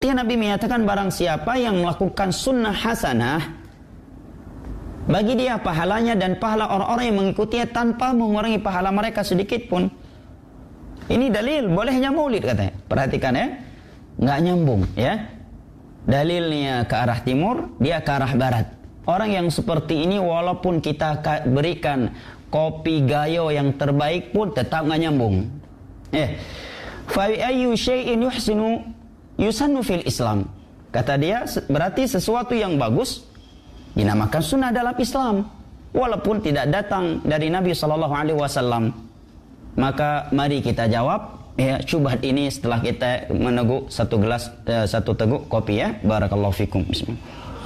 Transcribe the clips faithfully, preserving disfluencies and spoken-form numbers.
Artinya Nabi menyatakan barang siapa yang melakukan sunnah hasanah, bagi dia pahalanya dan pahala orang-orang yang mengikutinya tanpa mengurangi pahala mereka sedikit pun. Ini dalil bolehnya maulid katanya. Perhatikan ya, nggak nyambung ya. Dalilnya ke arah timur, dia ke arah barat. Orang yang seperti ini walaupun kita berikan kopi gayo yang terbaik pun tetap nggak nyambung. Eh, fa ayyu syai'in yuhsinu yusannu fil Islam. Kata dia berarti sesuatu yang bagus dinamakan sunnah dalam Islam walaupun tidak datang dari Nabi sallallahu alaihi wasallam. Maka mari kita jawab ya syubhat ini setelah kita meneguk satu gelas uh, satu teguk kopi ya. Barakallahu fikum. Bismillah.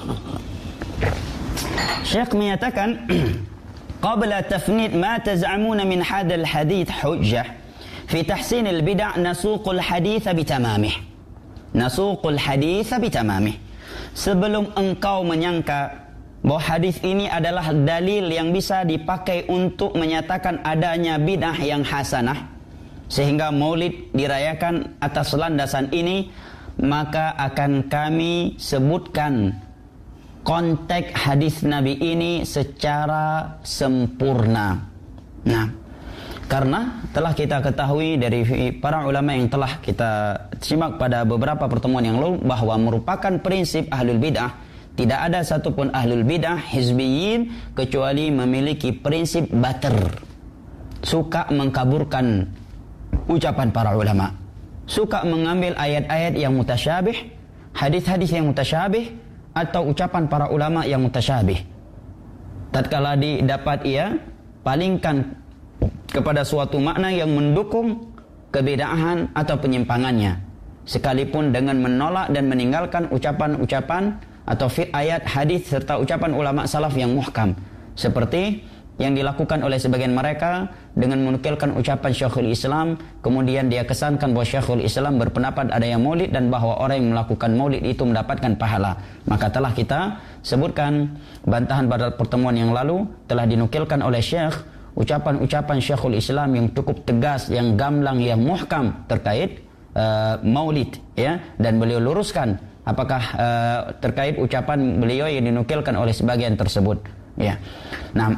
Syekh menyatakan qabla tafnid ma taz'amuna min hadal hadith hujjah fi tahsin al bid'ah nasuqul hadith bitamamih. Nasuqul hadith bitamamih. Sebelum engkau menyangka bahwa hadis ini adalah dalil yang bisa dipakai untuk menyatakan adanya bid'ah yang hasanah sehingga maulid dirayakan atas landasan ini, maka akan kami sebutkan konteks hadis Nabi ini secara sempurna. Nah, karena telah kita ketahui dari para ulama yang telah kita simak pada beberapa pertemuan yang lalu bahwa merupakan prinsip ahlul bid'ah. Tidak ada satupun ahlul bidah hizbiyin kecuali memiliki prinsip bater, suka mengkaburkan ucapan para ulama, suka mengambil ayat-ayat yang mutasyabih, hadis-hadis yang mutasyabih, atau ucapan para ulama yang mutasyabih. Tatkala didapat ia palingkan kepada suatu makna yang mendukung kebid'ahan atau penyimpangannya, sekalipun dengan menolak dan meninggalkan ucapan-ucapan atau fit ayat, hadis serta ucapan ulama salaf yang muhkam, seperti yang dilakukan oleh sebagian mereka dengan menukilkan ucapan Syekhul Islam, kemudian dia kesankan bahwa Syekhul Islam berpendapat ada yang maulid dan bahwa orang yang melakukan maulid itu mendapatkan pahala. Maka telah kita sebutkan bantahan pada pertemuan yang lalu, telah dinukilkan oleh Syekh ucapan-ucapan Syekhul Islam yang cukup tegas, yang gamblang, yang muhkam terkait uh, maulid ya, dan beliau luruskan apakah uh, terkait ucapan beliau yang dinukilkan oleh sebagian tersebut ya. Nah,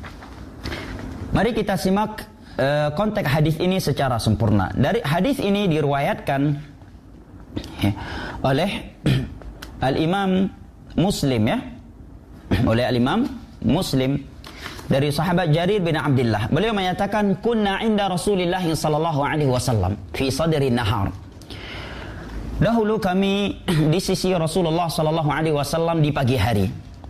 mari kita simak uh, konteks hadis ini secara sempurna. Dari hadis ini diriwayatkan ya, oleh Al-Imam Muslim ya, oleh Al-Imam Muslim dari sahabat Jarir bin Abdullah. Beliau menyatakan kunna inda Rasulillah sallallahu alaihi wasallam fi sadri nahar. Dahulu kami di sisi Rasulullah sallallahu alaihi wasallam di pagi hari.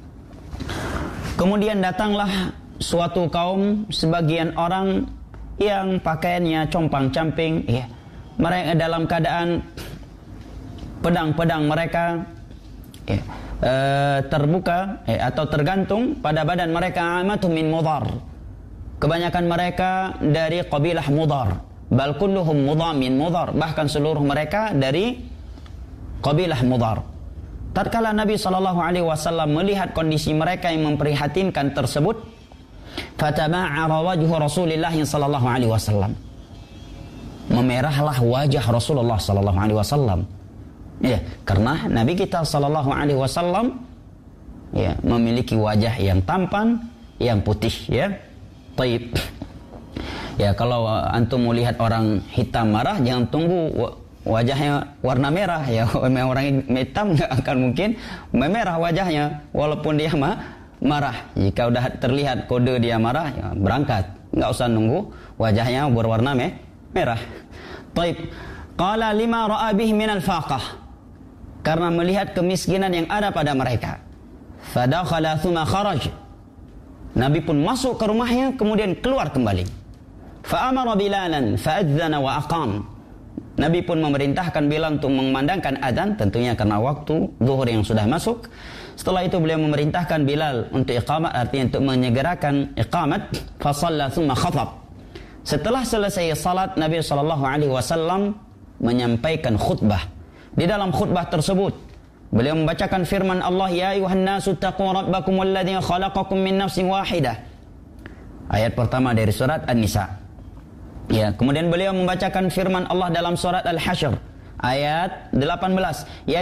Kemudian datanglah suatu kaum, sebagian orang yang pakaiannya compang-camping ya. Mereka dalam keadaan pedang-pedang mereka ya, e, terbuka eh, atau tergantung pada badan mereka, amatu min mudhar. Kebanyakan mereka dari kabilah Mudhar, bal kulluhum mudhar min mudhar, bahkan seluruh mereka dari kabilah Mudhar. Tatkala Nabi sallallahu alaihi wasallam melihat kondisi mereka yang memprihatinkan tersebut, fatama'ara wajhu Rasulillah sallallahu alaihi wasallam. Memerahlah wajah Rasulullah sallallahu alaihi wasallam. Ya, karena Nabi kita sallallahu alaihi wasallam ya memiliki wajah yang tampan, yang putih ya. Taib. Ya, kalau antum melihat orang hitam marah, jangan tunggu wajahnya warna merah ya. Orang hitam nggak akan mungkin memerah wajahnya walaupun dia ma marah. Jika udah terlihat kode dia marah ya berangkat, nggak usah nunggu wajahnya berwarna me merah. Taib. Qala lima ra'a bihi min al-faqah, karena melihat kemiskinan yang ada pada mereka. Fadakhala thumma kharaj, Nabi pun masuk ke rumahnya kemudian keluar kembali. Fa'amara Bilalan fa'adzana wa aqam, Nabi pun memerintahkan Bilal untuk mengumandangkan adzan, tentunya karena waktu zuhur yang sudah masuk. Setelah itu beliau memerintahkan Bilal untuk iqamat, artinya untuk menyegerakan iqamat. Fa shalla thumma khatab, setelah selesai salat Nabi sallallahu alaihi wasallam menyampaikan khutbah. Di dalam khutbah tersebut beliau membacakan firman Allah, ya ayuhan nasu taqu rabbakum alladzi khalaqakum min nafsin wahidah. Ayat pertama dari surat An-Nisa. Ya, kemudian beliau membacakan firman Allah dalam surat Al-Hasyr ayat delapan belas. Ya